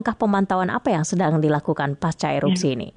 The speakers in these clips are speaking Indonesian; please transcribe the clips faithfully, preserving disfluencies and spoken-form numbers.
langkah pemantauan apa yang sedang dilakukan pasca erupsi Ya. ini?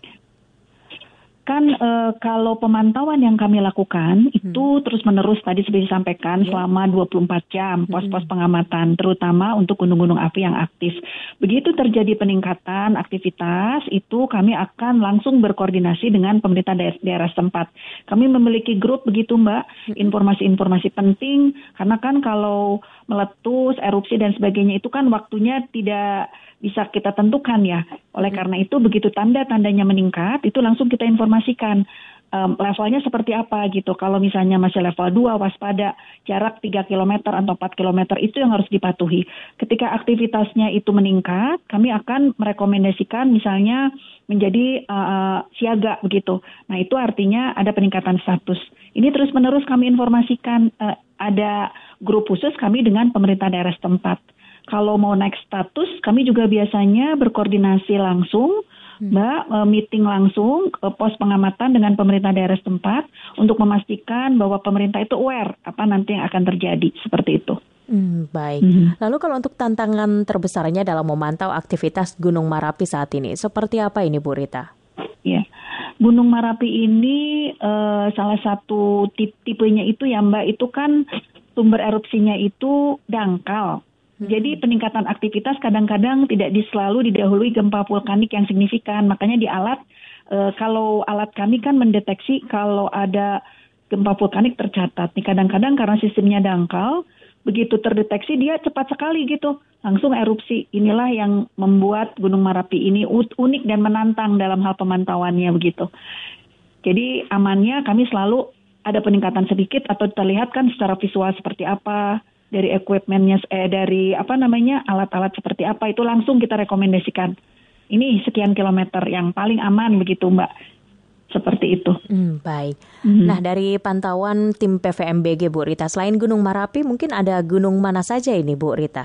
Kan e, kalau pemantauan yang kami lakukan itu hmm. terus-menerus tadi seperti disampaikan yeah. selama dua puluh empat jam pos-pos hmm. pengamatan terutama untuk gunung-gunung api yang aktif. Begitu terjadi peningkatan aktivitas itu kami akan langsung berkoordinasi dengan pemerintah daerah, daerah setempat. Kami memiliki grup begitu Mbak, informasi-informasi penting karena kan kalau meletus, erupsi dan sebagainya itu kan waktunya tidak bisa kita tentukan ya. Oleh hmm. karena itu begitu tanda-tandanya meningkat itu langsung kita informasikan um, levelnya seperti apa gitu. Kalau misalnya masih level dua waspada, jarak tiga kilometer atau empat kilometer itu yang harus dipatuhi. Ketika aktivitasnya itu meningkat, kami akan merekomendasikan misalnya menjadi uh, siaga begitu. Nah itu artinya ada peningkatan status. Ini terus-menerus kami informasikan uh, ada grup khusus kami dengan pemerintah daerah setempat. Kalau mau naik status, kami juga biasanya berkoordinasi langsung, hmm. Mbak, meeting langsung ke pos pengamatan dengan pemerintah daerah setempat untuk memastikan bahwa pemerintah itu aware apa nanti yang akan terjadi, seperti itu. Hmm, baik. Hmm. Lalu kalau untuk tantangan terbesarnya dalam memantau aktivitas Gunung Merapi saat ini, seperti apa ini Bu Rita? Ya, Gunung Merapi ini uh, salah satu tipenya itu ya Mbak, itu kan sumber erupsinya itu dangkal. Jadi peningkatan aktivitas kadang-kadang tidak selalu didahului gempa vulkanik yang signifikan. Makanya di alat, e, kalau alat kami kan mendeteksi kalau ada gempa vulkanik tercatat. Nih kadang-kadang karena sistemnya dangkal, begitu terdeteksi dia cepat sekali gitu. Langsung erupsi. Inilah yang membuat Gunung Merapi ini unik dan menantang dalam hal pemantauannya begitu. Jadi amannya kami selalu ada peningkatan sedikit atau terlihat kan secara visual seperti apa. Dari equipmentnya, eh, dari apa namanya alat-alat seperti apa itu langsung kita rekomendasikan. Ini sekian kilometer yang paling aman begitu Mbak, seperti itu. Hmm, baik. Mm-hmm. Nah dari pantauan tim P V M B G Bu Rita, selain Gunung Merapi mungkin ada gunung mana saja ini Bu Rita?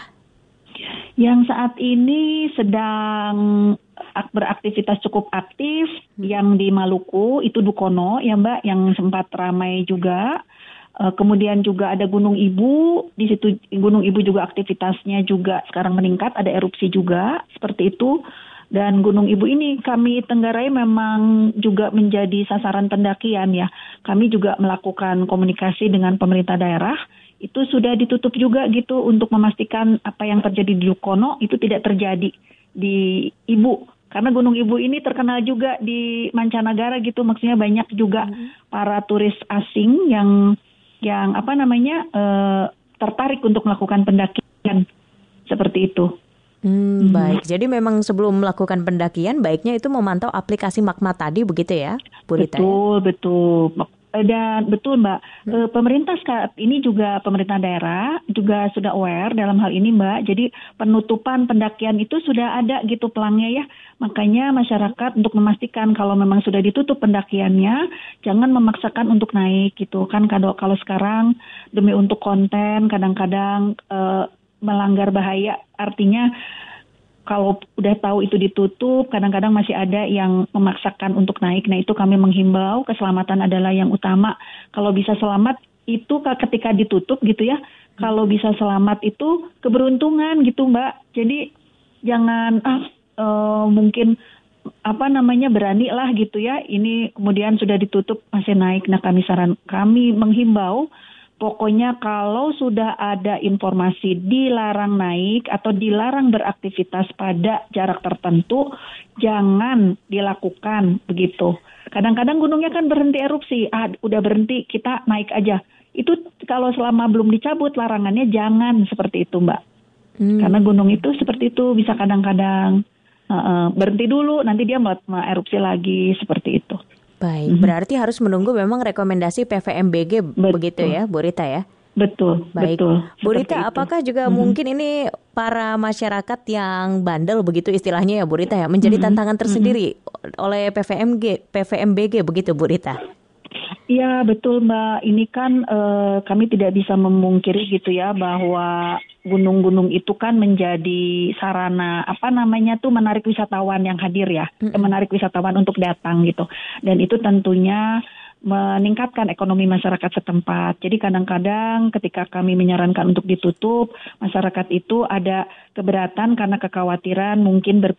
Yang saat ini sedang beraktivitas cukup aktif, hmm. yang di Maluku itu Dukono ya Mbak, yang sempat ramai juga. Kemudian juga ada Gunung Ibu, di situ Gunung Ibu juga aktivitasnya juga sekarang meningkat, ada erupsi juga, seperti itu. Dan Gunung Ibu ini kami tenggarai memang juga menjadi sasaran pendakian ya. Kami juga melakukan komunikasi dengan pemerintah daerah, itu sudah ditutup juga gitu untuk memastikan apa yang terjadi di Dukono itu tidak terjadi di Ibu. Karena Gunung Ibu ini terkenal juga di mancanegara gitu, maksudnya banyak juga hmm. para turis asing yang yang apa namanya uh, tertarik untuk melakukan pendakian seperti itu. Hmm, hmm. Baik, jadi memang sebelum melakukan pendakian baiknya itu memantau aplikasi Magma tadi begitu ya, Bu Rita? Betul, ya? betul. Dan betul Mbak, hmm. uh, pemerintah saat ini juga pemerintah daerah juga sudah aware dalam hal ini Mbak. Jadi penutupan pendakian itu sudah ada gitu pelangnya ya. Makanya masyarakat untuk memastikan kalau memang sudah ditutup pendakiannya, jangan memaksakan untuk naik gitu kan. Kalau kalau sekarang demi untuk konten kadang-kadang uh, melanggar bahaya, artinya kalau udah tahu itu ditutup, kadang-kadang masih ada yang memaksakan untuk naik. Nah itu kami menghimbau, keselamatan adalah yang utama. Kalau bisa selamat itu ketika ditutup gitu ya. Kalau bisa selamat itu keberuntungan gitu Mbak. Jadi jangan ah e, mungkin apa namanya berani lah gitu ya. Ini kemudian sudah ditutup masih naik. Nah kami saran kami menghimbau. Pokoknya kalau sudah ada informasi dilarang naik atau dilarang beraktivitas pada jarak tertentu, jangan dilakukan begitu. Kadang-kadang gunungnya kan berhenti erupsi, ah udah berhenti kita naik aja. Itu kalau selama belum dicabut larangannya jangan seperti itu Mbak. Hmm. Karena gunung itu seperti itu bisa kadang-kadang uh, uh, berhenti dulu, nanti dia erupsi lagi seperti itu. Baik, mm-hmm. berarti harus menunggu memang rekomendasi P V M B G betul. Begitu ya, Bu Rita ya? Betul, baik. Betul. Bu Rita, apakah juga mm-hmm. mungkin ini para masyarakat yang bandel begitu istilahnya ya Bu Rita ya, menjadi mm-hmm. tantangan tersendiri mm-hmm. oleh P V M G, P V M B G begitu Bu Rita? Iya betul Mbak, ini kan eh, kami tidak bisa memungkiri gitu ya bahwa gunung-gunung itu kan menjadi sarana apa namanya tuh menarik wisatawan yang hadir ya, mm-hmm. menarik wisatawan untuk datang gitu. Dan itu tentunya meningkatkan ekonomi masyarakat setempat. Jadi kadang-kadang ketika kami menyarankan untuk ditutup, masyarakat itu ada keberatan karena kekhawatiran mungkin ber